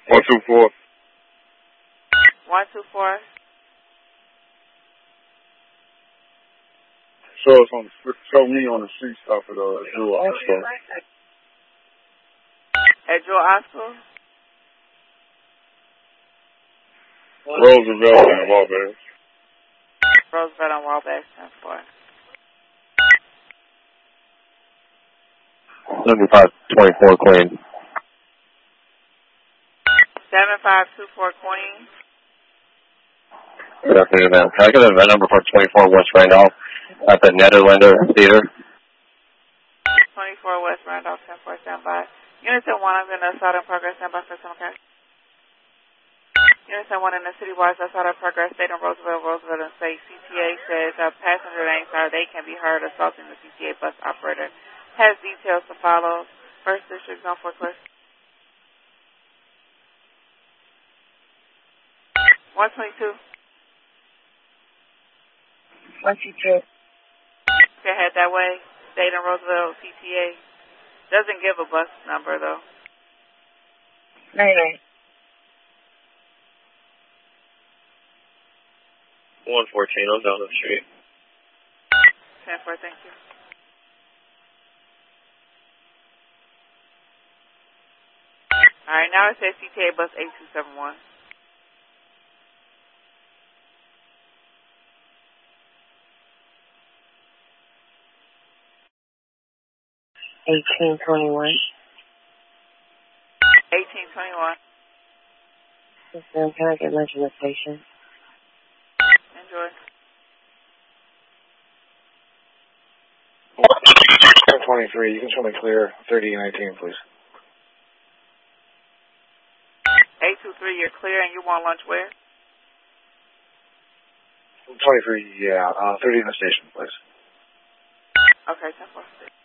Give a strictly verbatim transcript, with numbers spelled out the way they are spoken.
One two four. One two four. Show us on show me on the street stop at uh Jewel Oscar. At Jewel Oscar? Roosevelt and Wabash. Roosevelt and Wabash, ten four. seventy-five twenty-four Queen. seven five two four Queen. Good afternoon, ma'am. Can I get a number for twenty-four West Randolph at the Nederlander Theater? twenty-four West Randolph, ten four, standby. Unit ten one, I'm going to start in progress, standby for some cash. Unit ten one in the city-wide outside of progress, state in Roosevelt, Roosevelt and state. C T A says uh, passenger names are they can be heard assaulting the C T A bus operator. Has details to follow. First district zone for clear. one twenty-two. one twenty-two. Okay, head that way. State in Roosevelt, C T A. Doesn't give a bus number, though. nine nine. one fourteen, I'm down the street. ten four, thank you. All right, now it says C T A bus eight two seven one. eighteen twenty-one. eighteen twenty-one. Yes, ma'am. Can I get lunch in the station? Enjoy. ten twenty-three, you can show me clear. thirty nineteen, please. eight two three, you're clear, and you want lunch where? twenty-three, yeah. Uh, thirty in the station, please. Okay, ten four.